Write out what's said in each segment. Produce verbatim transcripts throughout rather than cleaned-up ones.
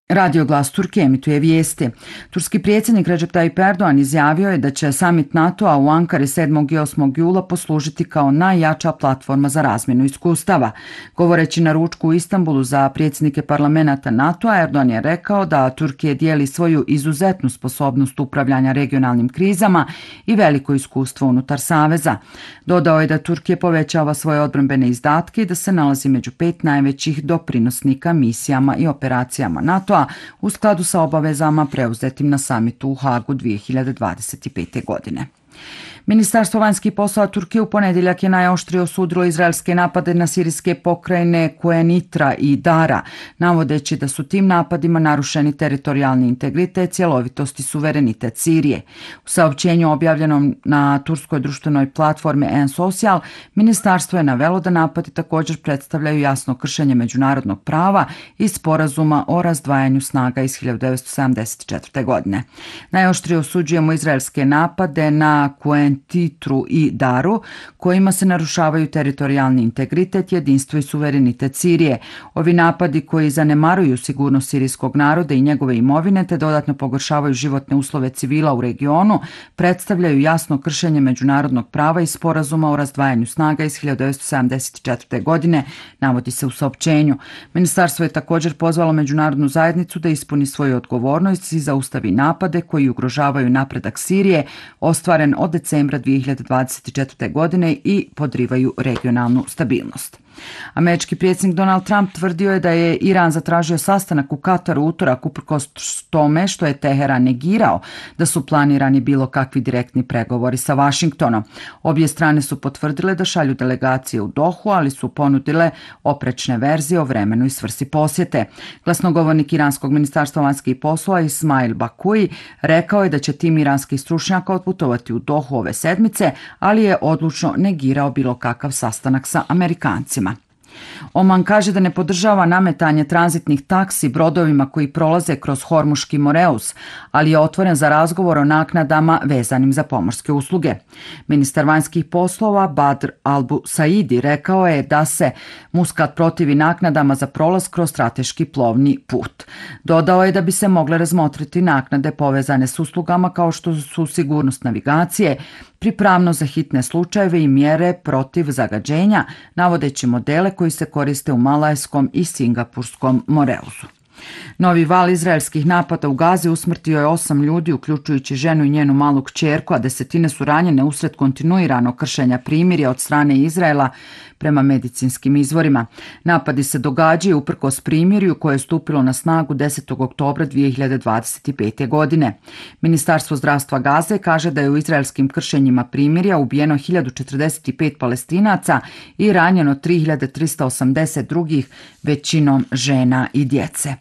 Radio Glas Turke emituje vijesti. Turski predsjednik Recep Tayyip Erdogan izjavio je da će samit NATO-a u Ankari sedmog i osmog jula poslužiti kao najjača platforma za razmjenu iskustava. Govoreći na ručku u Istanbulu za predsjednike parlamenata NATO-a, Erdogan je rekao da Turkija dijeli svoju izuzetnu sposobnost upravljanja regionalnim krizama i veliko iskustvo unutar saveza. Dodao je da Turkija povećava svoje odbrambene izdatke i da se nalazi među pet najvećih doprinosnika misijama i operacijama NATO-a u skladu sa obavezama preuzetim na samitu u Hagu dvije hiljade dvadeset pete. godine. Ministarstvo vanjskih poslova Turkije u ponedjeljak je najoštrije osudilo izraelske napade na sirijske pokrajine Quneitra i Dara, navodeći da su tim napadima narušeni teritorijalni integritet, cjelovitost i suverenitet Sirije. U saopćenju objavljenom na turskoj društvenoj platformi N-Social, ministarstvo je navelo da napadi također predstavljaju jasno kršenje međunarodnog prava i sporazuma o razdvajanju snaga iz hiljadu devetsto sedamdeset četvrte. godine. Najoštrije osuđujemo izraelske napade na Quneitra Titru i Daru, kojima se narušavaju teritorijalni integritet, jedinstvo i suverenitet Sirije. Ovi napadi koji zanemaruju sigurnost sirijskog naroda i njegove imovine te dodatno pogoršavaju životne uslove civila u regionu, predstavljaju jasno kršenje međunarodnog prava i sporazuma o razdvajanju snaga iz hiljadu devetsto sedamdeset četvrte. godine, navodi se u saopćenju. Ministarstvo je također pozvalo međunarodnu zajednicu da ispuni svoju odgovornost i zaustavi napade koji ugrožavaju napredak Sirije, ostvaren od decembra dvije hiljade dvadeset četvrte. godine i podrivaju regionalnu stabilnost. Američki predsjednik Donald Trump tvrdio je da je Iran zatražio sastanak u Kataru utorak uprkos tome što je Teheran negirao da su planirani bilo kakvi direktni pregovori sa Vašingtonom. Obje strane su potvrdile da šalju delegacije u Dohu, ali su ponudile oprečne verzije o vremenu i svrsi posjete. Glasnogovornik iranskog ministarstva vanjskih poslova Ismail Bakuji rekao je da će tim iranskih stručnjaka otputovati u Dohu ove sedmice, ali je odlučno negirao bilo kakav sastanak sa Amerikancima. Oman kaže da ne podržava nametanje tranzitnih taksi brodovima koji prolaze kroz Hormuški Moreus, ali je otvoren za razgovor o naknadama vezanim za pomorske usluge. Ministar vanjskih poslova Badr Albu Saidi rekao je da se Muscat protivi naknadama za prolaz kroz strateški plovni put. Dodao je da bi se mogle razmotriti naknade povezane s uslugama kao što su sigurnost navigacije, pripravnost za hitne slučajeve i mjere protiv zagađenja, navodeći modele koji se koriste u Malajskom i Singapurskom Moreuzu. Novi val izraelskih napada u Gazi usmrtio je osam ljudi, uključujući ženu i njenu malu kćerku, a desetine su ranjene usred kontinuiranog kršenja primirja od strane Izraela prema medicinskim izvorima. Napadi se događaju uprkos primirju koje je stupilo na snagu desetog oktobra dvije hiljade dvadeset pete. godine. Ministarstvo zdravstva Gaze kaže da je u izraelskim kršenjima primirja ubijeno hiljadu četrdeset pet Palestinaca i ranjeno tri hiljade trista osamdeset drugih, većinom žena i djece.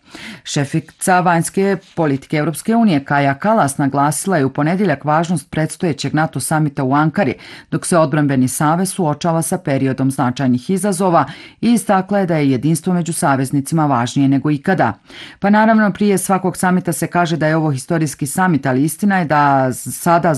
Šefica vanjske politike Europske unije Kaja Kallas naglasila je u ponedjeljak važnost predstojećeg NATO samita u Ankari, dok se odbrambeni savez suočava sa periodom značajnih izazova i istakla je da je jedinstvo među saveznicima važnije nego ikada. Pa naravno, prije svakog samita se kaže da je ovo historijski samit, ali istina je da sada